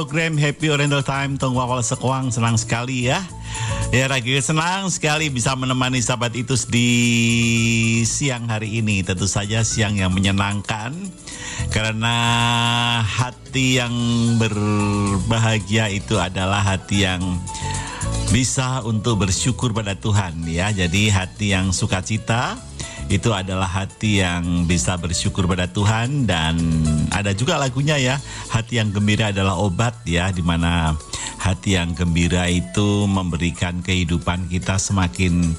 Program Happy Oriental Time Tong Wawal Sekoang, senang sekali ya. Ya lagi senang sekali bisa menemani sahabat itu di siang hari ini. Tentu saja siang yang menyenangkan, karena hati yang berbahagia itu adalah hati yang bisa untuk bersyukur pada Tuhan ya. Jadi hati yang sukacita itu adalah hati yang bisa bersyukur pada Tuhan. Dan ada juga lagunya ya, hati yang gembira adalah obat ya, dimana hati yang gembira itu memberikan kehidupan kita semakin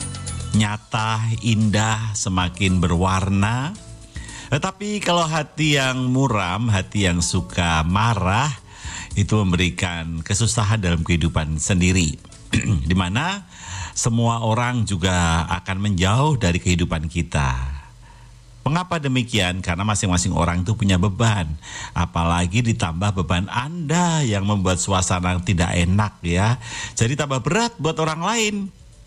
nyata, indah, semakin berwarna. Tetapi kalau hati yang muram, hati yang suka marah, itu memberikan kesusahan dalam kehidupan sendiri. Dimana semua orang juga akan menjauh dari kehidupan kita. Mengapa demikian? Karena masing-masing orang itu punya beban. Apalagi ditambah beban Anda yang membuat suasana tidak enak ya. Jadi tambah berat buat orang lain.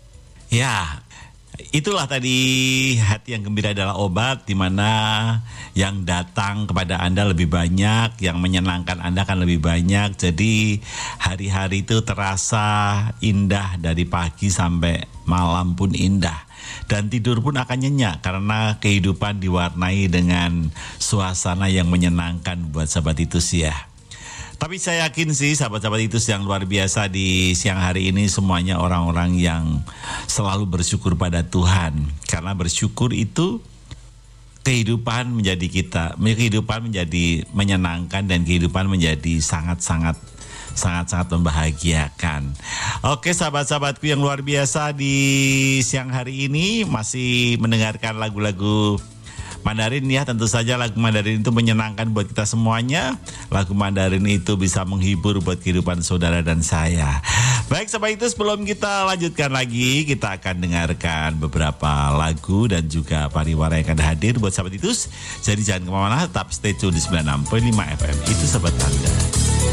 Ya, itulah tadi hati yang gembira adalah obat, di mana yang datang kepada Anda lebih banyak, yang menyenangkan Anda akan lebih banyak. Jadi hari-hari itu terasa indah, dari pagi sampai malam pun indah. Dan tidur pun akan nyenyak karena kehidupan diwarnai dengan suasana yang menyenangkan buat sahabat itu sih ya. Tapi saya yakin sih sahabat-sahabat itu yang luar biasa di siang hari ini semuanya orang-orang yang selalu bersyukur pada Tuhan. Karena bersyukur itu kehidupan menjadi menyenangkan, dan kehidupan menjadi sangat-sangat membahagiakan. Oke sahabat-sahabatku yang luar biasa, di siang hari ini masih mendengarkan lagu-lagu Mandarin ya. Tentu saja lagu Mandarin itu menyenangkan buat kita semuanya. Lagu Mandarin itu bisa menghibur buat kehidupan saudara dan saya. Baik sahabat itu, sebelum kita lanjutkan lagi, kita akan dengarkan beberapa lagu dan juga pariwara yang akan hadir buat sahabat itu. Jadi jangan kemana-mana, tetap stay tune di 96.5 FM. Itu sahabat Anda.